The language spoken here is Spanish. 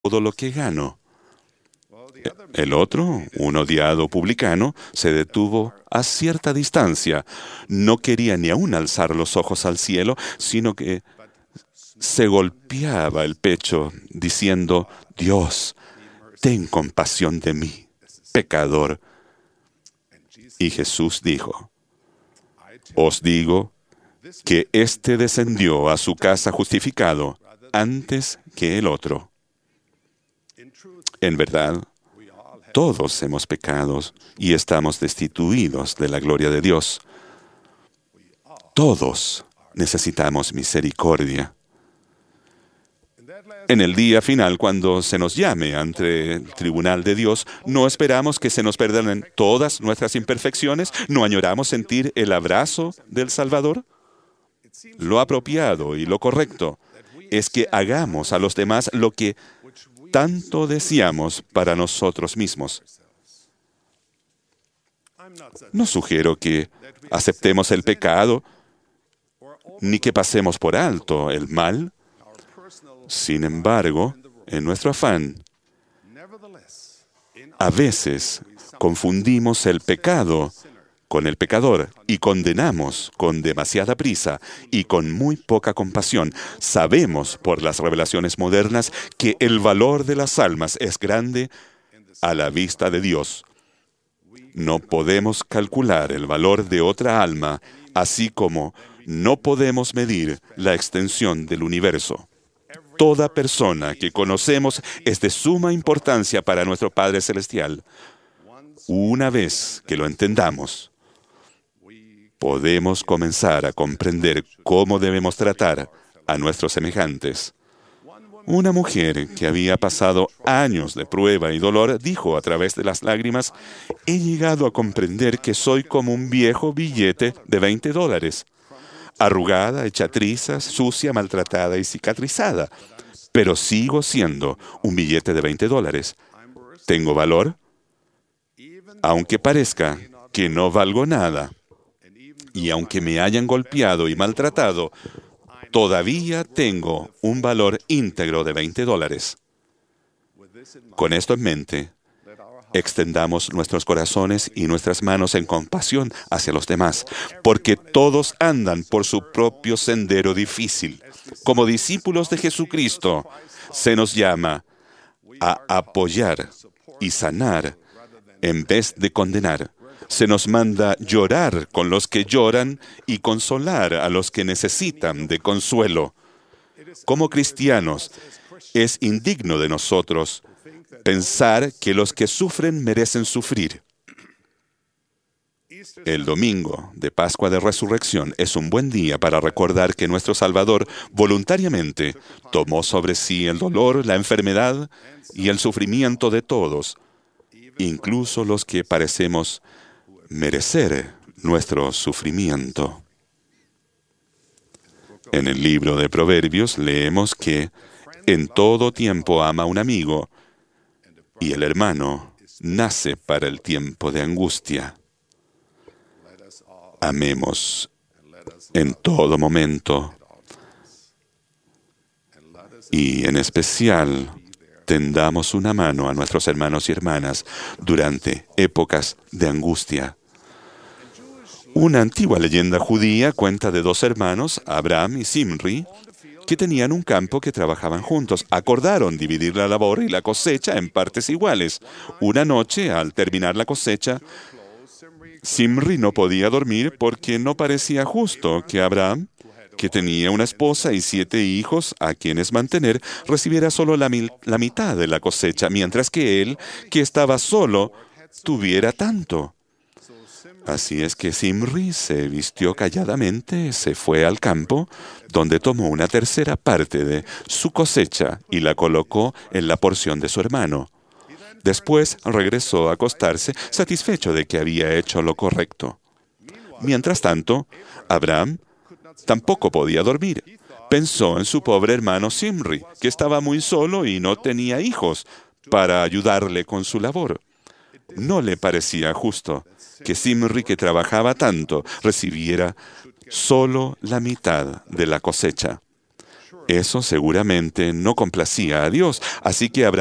todo lo que gano. El otro, un odiado publicano, se detuvo a cierta distancia. No quería ni aún alzar los ojos al cielo, sino que se golpeaba el pecho diciendo: Dios, ten compasión de mí, pecador. Y Jesús dijo: Os digo que éste descendió a su casa justificado antes que el otro. En verdad, todos hemos pecado y estamos destituidos de la gloria de Dios. Todos necesitamos misericordia. En el día final, cuando se nos llame ante el tribunal de Dios, no esperamos que se nos perdonen todas nuestras imperfecciones, no añoramos sentir el abrazo del Salvador. Lo apropiado y lo correcto es que hagamos a los demás lo que tanto deseamos para nosotros mismos. No sugiero que aceptemos el pecado ni que pasemos por alto el mal. Sin embargo, en nuestro afán, a veces confundimos el pecado con el pecador y condenamos con demasiada prisa y con muy poca compasión. Sabemos por las revelaciones modernas que el valor de las almas es grande a la vista de Dios. No podemos calcular el valor de otra alma, así como no podemos medir la extensión del universo. Toda persona que conocemos es de suma importancia para nuestro Padre Celestial. Una vez que lo entendamos, podemos comenzar a comprender cómo debemos tratar a nuestros semejantes. Una mujer que había pasado años de prueba y dolor dijo a través de las lágrimas: he llegado a comprender que soy como un viejo billete de $20, arrugada, hecha trizas, sucia, maltratada y cicatrizada, pero sigo siendo un billete de $20. ¿Tengo valor? Aunque parezca que no valgo nada, y aunque me hayan golpeado y maltratado, todavía tengo un valor íntegro de $20. Con esto en mente, extendamos nuestros corazones y nuestras manos en compasión hacia los demás, porque todos andan por su propio sendero difícil. Como discípulos de Jesucristo, se nos llama a apoyar y sanar en vez de condenar. Se nos manda llorar con los que lloran y consolar a los que necesitan de consuelo. Como cristianos, es indigno de nosotros pensar que los que sufren merecen sufrir. El domingo de Pascua de Resurrección es un buen día para recordar que nuestro Salvador voluntariamente tomó sobre sí el dolor, la enfermedad y el sufrimiento de todos, incluso los que parecemos merecer nuestro sufrimiento. En el libro de Proverbios leemos que en todo tiempo ama un amigo y el hermano nace para el tiempo de angustia. Amemos en todo momento y en especial tendamos una mano a nuestros hermanos y hermanas durante épocas de angustia. Una antigua leyenda judía cuenta de dos hermanos, Abraham y Zimri, que tenían un campo que trabajaban juntos. Acordaron dividir la labor y la cosecha en partes iguales. Una noche, al terminar la cosecha, Zimri no podía dormir porque no parecía justo que Abraham, que tenía una esposa y 7 hijos a quienes mantener, recibiera solo la mitad de la cosecha, mientras que él, que estaba solo, tuviera tanto. Así es que Zimri se vistió calladamente, se fue al campo, donde tomó una tercera parte de su cosecha y la colocó en la porción de su hermano. Después regresó a acostarse, satisfecho de que había hecho lo correcto. Mientras tanto, Abraham tampoco podía dormir. Pensó en su pobre hermano Zimri, que estaba muy solo y no tenía hijos para ayudarle con su labor. No le parecía justo que Zimri, que trabajaba tanto, recibiera solo la mitad de la cosecha. Eso seguramente no complacía a Dios, así que Abraham